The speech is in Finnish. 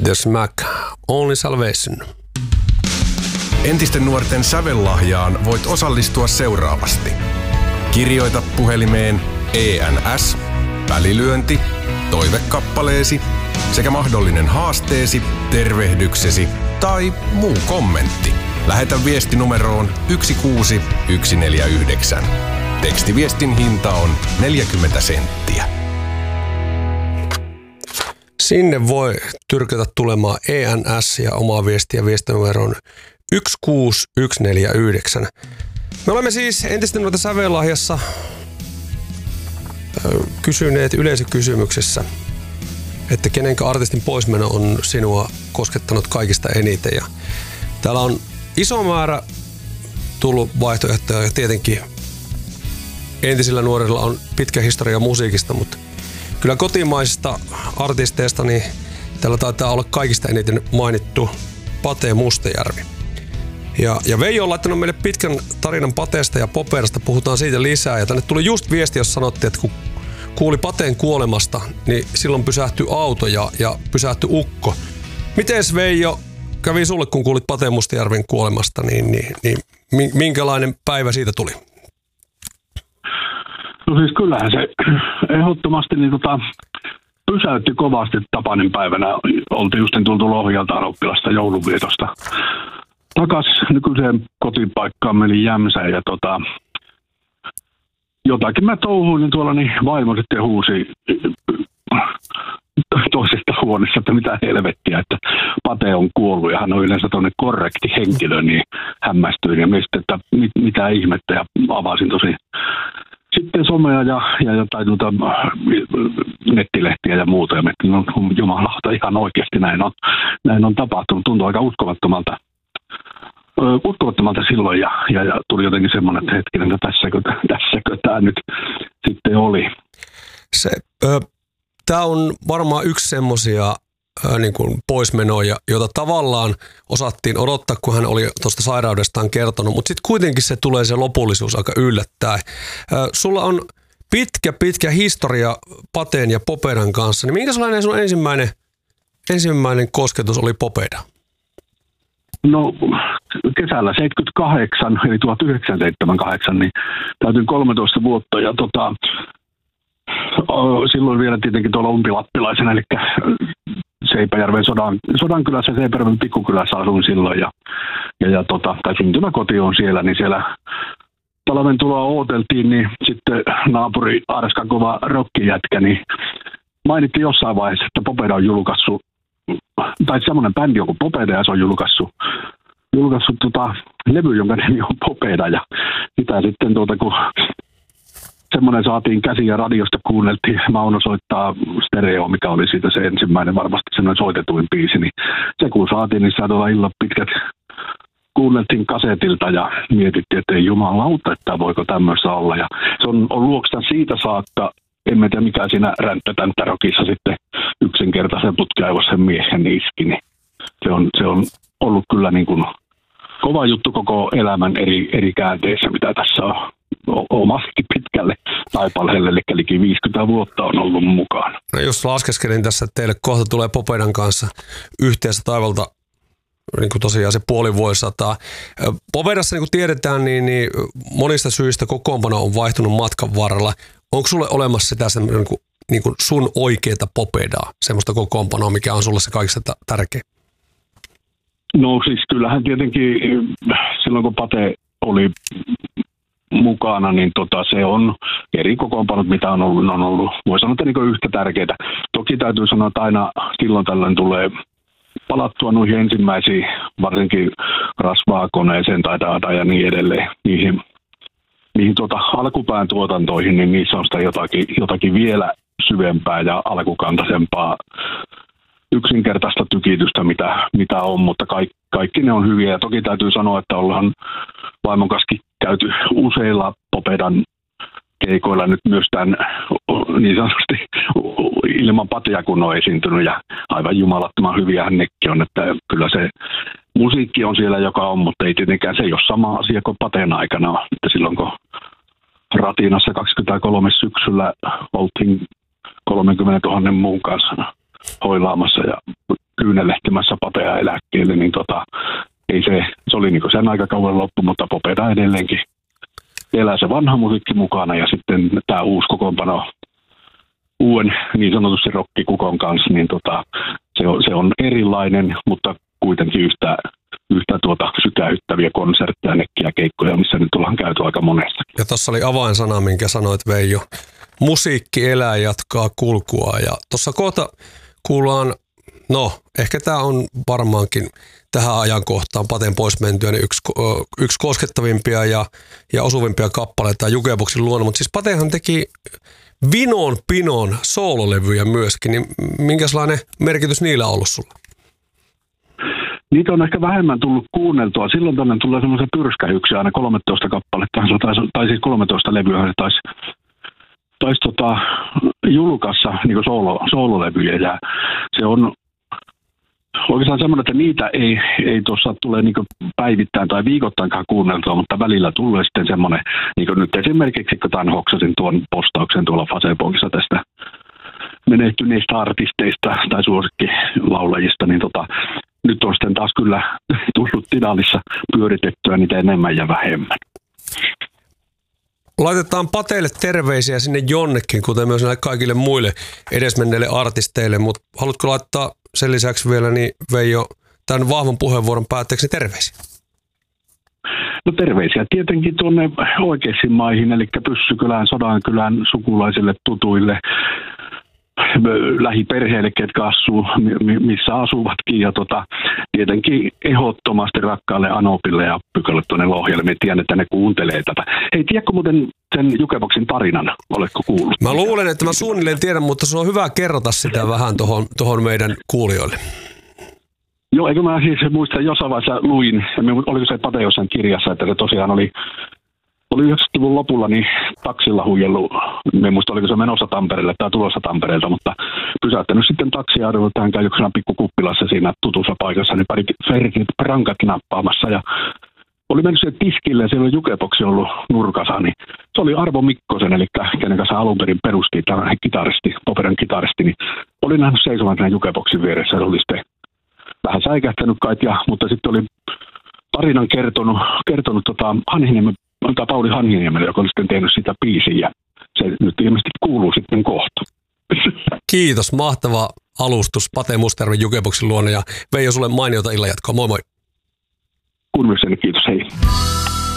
The Smack, Only Salvation. Entisten nuorten sävellahjaan voit osallistua seuraavasti. Kirjoita puhelimeen ENS, välilyönti, toivekappaleesi sekä mahdollinen haasteesi, tervehdyksesi tai muu kommentti. Lähetä viesti numeroon 16149. Tekstiviestin hinta on 40 senttiä. Sinne voi tyrkätä tulemaan ENS ja omaa viestiä viestinumeroon 16149. Me olemme siis entisten nuorten sävellahjassa kysyneet yleisökysymyksessä, että kenenkä artistin poismeno on sinua koskettanut kaikista eniten. Ja täällä on iso määrä tullut vaihtoehtoja ja tietenkin entisillä nuorilla on pitkä historia musiikista, mutta kyllä kotimaisista artisteista niin täällä taitaa olla kaikista eniten mainittu Pate Mustajärvi. Ja Veijo on laittanut meille pitkän tarinan Pateesta ja Popedasta, puhutaan siitä lisää. Ja tänne tuli just viesti, jos sanottiin, että kun kuuli Pateen kuolemasta, niin silloin pysähtyi auto ja pysähtyi ukko. Mites Veijo kävi sulle, kun kuulit Pate Mustajärven kuolemasta, niin minkälainen päivä siitä tuli? No siis kyllähän se ehdottomasti pysäytti kovasti Tapanin päivänä. Oltiin just tultu Lohjalta oppilasta joulunvietosta takas nykyiseen kotipaikkaan, meni Jämsään ja jotakin mä touhuin tuolla, niin vaimo sitten huusi toisesta huoneesta, että mitä helvettiä, että Pate on kuollut ja hän on yleensä tuonne korrekti henkilö, niin hämmästyin ja mietin, että mitä ihmettä ja avasin tosi sitten somea ja nettilehtiä ja muuta ja mietin, no jumalauta ihan oikeasti näin on tapahtunut, tuntuu aika uskomattomalta silloin ja tuli jotenkin semmoinen, että hetkinen, että tässäkö tämä nyt sitten oli. Tämä on varmaan yksi semmoisia niin kuin poismenoja, jota tavallaan osattiin odottaa, kun hän oli tuosta sairaudestaan kertonut, mutta sitten kuitenkin se tulee se lopullisuus aika yllättäen. Sulla on pitkä historia Pateen ja Popedan kanssa, niin minkä sellainen sun ensimmäinen kosketus oli Popeda? No kesällä 78, eli 1978, niin täytin 13 vuotta ja silloin vielä tietenkin tuolla umpilappilaisena, eli Seipäjärven Sodankylässä ja Seipäjärven pikkukylässä asuin silloin tai syntymäkoti on siellä, niin siellä talven tuloa ooteltiin, niin sitten naapuri Arska kova rockijätkä, niin mainitti jossain vaiheessa, että Popeda on julkaissut, tai semmoinen bändi on kuin Popeda ja se on julkaissut levy, jonka nimi on Popeda ja sitä sitten kun semmoinen saatiin käsiin ja radiosta kuunneltiin. Mauno soittaa stereo, mikä oli siitä se ensimmäinen varmasti semmoinen soitetuin biisi. Niin se kun saatiin, niin saa illan pitkät kuunneltiin kasetilta ja mietittiin, että ei jumalauta, että voiko tämmöistä olla. Ja se on luokstaan siitä saakka, en tiedä mikä siinä ränttätänttärokissa sitten yksinkertaisen putkaivoisen miehen iski. Niin se on ollut kyllä niin kuin kova juttu koko elämän eri käänteissä, mitä tässä on omasti pitkälle taipaleelle, eli liki 50 vuotta on ollut mukana. No just laskeskelin tässä, että teille kohta tulee Popedan kanssa yhteensä taivalta niin kuin tosiaan se puoli vuosisataa. Popedassa, niin kuin tiedetään, niin monista syistä kokoonpano on vaihtunut matkan varrella. Onko sulle olemassa sitä niin kuin sun oikeata Popedaa, semmoista kokoonpanoa, mikä on sulle se kaikista tärkeä? No siis kyllähän tietenkin silloin, kun Pate oli mukana, niin se on eri kokoonpanot, mitä on ollut, voi sanoa, että niin yhtä tärkeitä. Toki täytyy sanoa, että aina silloin tällöin tulee palattua noihin ensimmäisiin, varsinkin rasvaakoneeseen tai ja niin edelleen, niihin alkupään tuotantoihin, niin niissä on sitä jotakin vielä syvempää ja alkukantaisempaa yksinkertaista tykitystä, mitä on, mutta kaikki ne on hyviä. Ja toki täytyy sanoa, että ollaan vaimon kanssa käyty useilla Popedan keikoilla nyt myös tämän niin sanotusti ilman Patea, kun on esiintynyt, ja aivan jumalattoman hyviä nekin on, että kyllä se musiikki on siellä, joka on, mutta ei tietenkään se ei ole sama asia kuin Pateen aikana, että silloin kun Ratinassa 23 syksyllä oltiin 30 000 muun kanssa hoilaamassa ja kyynelehtimässä Patea eläkkeelle, niin ei se oli niin kuin sen aikakauden loppu, mutta Popeda edelleenkin elää se vanha musiikki mukana ja sitten tämä uusi kokoonpano uuden niin sanotusti rokkikukon kanssa, niin se on erilainen, mutta kuitenkin yhtä sykäyttäviä konsertteja, nekkiä, keikkoja, missä nyt ollaan käyty aika monesta. Ja tuossa oli avainsana, minkä sanoit Veijo. Musiikki elää, jatkaa kulkua. Ja tuossa kohta kuullaan, ehkä tämä on varmaankin tähän ajankohtaan Paten pois mentyä, niin yksi koskettavimpia ja osuvimpia kappaleita Jukeboksin luona. Mutta siis Patehan teki Vinon Pinon soololevyjä myöskin, niin minkälainen merkitys niillä on ollut sulla? Niitä on ehkä vähemmän tullut kuunneltua. Silloin tänne tulee semmoisia pyrskähyksiä, aina 13 kappaletta, tai siis 13 levyä taisi julkaissa niin soololevyjä. Ja se on oikeastaan semmoinen, että niitä ei tuossa tule niin päivittäin tai viikoittainkaan kuunneltua, mutta välillä tulee sitten semmoinen, niin nyt esimerkiksi kun tämän hoksasin tuon postauksen tuolla Facebookissa tästä menehtyneistä artisteista tai suosikkilaulajista, niin nyt on sitten taas kyllä tullut Tidalissa pyöritettyä niitä enemmän ja vähemmän. Laitetaan Pateille terveisiä sinne jonnekin, kuten myös näille kaikille muille edesmenneille artisteille, mutta haluatko laittaa sen lisäksi vielä, niin Veijo, tämän vahvan puheenvuoron päätteeksi terveisiä? No terveisiä tietenkin tuonne oikeisiin maihin, eli Pyssykylään, Sodankylän sukulaisille, tutuille, lähiperheille, ketkä asuu, missä asuvatkin, ja tietenkin ehdottomasti rakkaalle Anopille ja Pykölle tuonne Lohjalle. Me tiedän, että ne kuuntelee tätä. Hei, tiedätkö muuten sen Jukeboksin tarinan? Oletko kuullut? Mä luulen, että mä suunnilleen tiedän, mutta se on hyvä kerrota sitä vähän tuohon meidän kuulijoille. Joo, eikö mä siis muistan jossain vaiheessa luin, oliko se Pate jossain kirjassa, että se tosiaan oli 90-luvun lopulla niin taksilla huijellut, en muista oliko se menossa Tampereelle tai tulossa Tampereelta, mutta pysäyttänyt sitten taksia ja että hän käy joksena pikkukuppilassa siinä tutussa paikassa, niin pari prankat nappaamassa ja oli mennyt siihen tiskille ja siellä oli Jukeboksi ollut nurkassa, niin se oli Arvo Mikkosen, eli kenen kanssa alun perin perusti tämä kitaristi, operan kitaristi, niin oli nähnyt seisomaan tämän Jukeboksin vieressä, se oli sitten vähän säikähtänyt kai, mutta sitten oli tarinan kertonut Pauli Hanhiniemelle, joka oli sitten tehnyt sitä biisiä, ja se nyt ilmeisesti kuuluu sitten kohta. Kiitos, mahtava alustus Pate Mustajärven Jukeboksin luona, ja Veijo sulle mainiota illanjatkoa, moi moi. Kunnikseni, kiitos, hei.